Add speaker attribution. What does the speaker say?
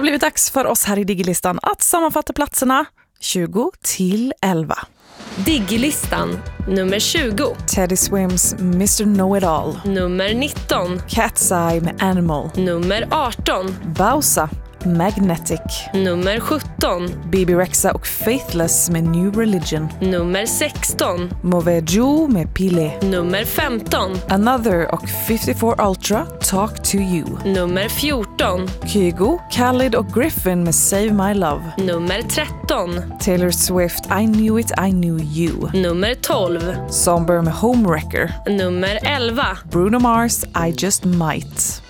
Speaker 1: blivit dags för oss här i Diggilistan att sammanfatta platserna 20 till 11.
Speaker 2: Diggilistan nummer 20.
Speaker 1: Teddy Swims Mr. Know-It-All.
Speaker 2: Nummer 19.
Speaker 1: Cat's Eye med Animal.
Speaker 2: Nummer 18.
Speaker 1: Bowser, Magnetic.
Speaker 2: Nummer 17.
Speaker 1: Bibi Rexha och Faithless med New Religion.
Speaker 2: Nummer 16.
Speaker 1: Mauvais Joe med Pile.
Speaker 2: Nummer 15.
Speaker 1: Another och 54 Ultra, Talk to You.
Speaker 2: Nummer 14.
Speaker 1: Kygo, Khalid och Griffin med Save My Love.
Speaker 2: Nummer 13.
Speaker 1: Taylor Swift, I Knew It, I Knew You.
Speaker 2: Nummer 12.
Speaker 1: Somber med Homewrecker.
Speaker 2: Nummer 11.
Speaker 1: Bruno Mars, I Just Might.